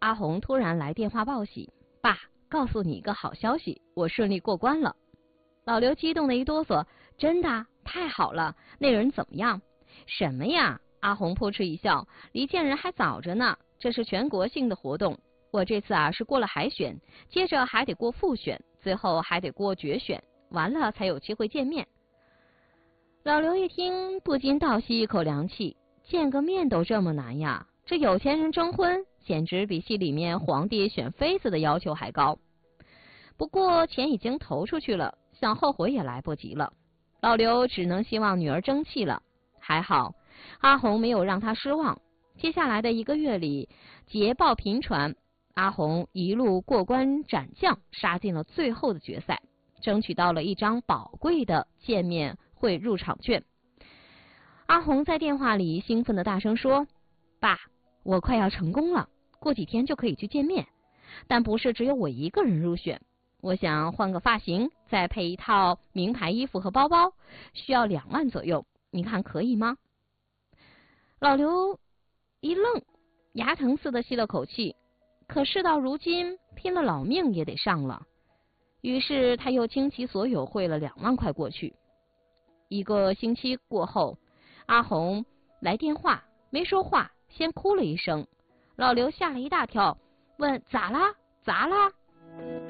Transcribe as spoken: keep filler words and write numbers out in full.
阿红突然来电话报喜，爸，告诉你一个好消息，我顺利过关了。老刘激动的一哆嗦，真的？太好了，那人怎么样？什么呀？阿红扑哧一笑，离见人还早着呢，这是全国性的活动，我这次啊是过了海选，接着还得过复选，最后还得过决选，完了才有机会见面。老刘一听不禁倒吸一口凉气，见个面都这么难呀，这有钱人征婚简直比戏里面皇帝选妃子的要求还高。不过钱已经投出去了，想后悔也来不及了。老刘只能希望女儿争气了。还好阿红没有让他失望，接下来的一个月里捷报频传，阿红一路过关斩将，杀进了最后的决赛，争取到了一张宝贵的见面会入场券。阿红在电话里兴奋的大声说，爸，我快要成功了，过几天就可以去见面，但不是只有我一个人入选，我想换个发型，再配一套名牌衣服和包包，需要两万左右，你看可以吗？老刘一愣，牙疼似的吸了口气，可事到如今拼了老命也得上了，于是他又倾其所有汇了两万块过去。一个星期过后，阿红来电话，没说话，先哭了一声。老刘吓了一大跳，问咋啦咋啦？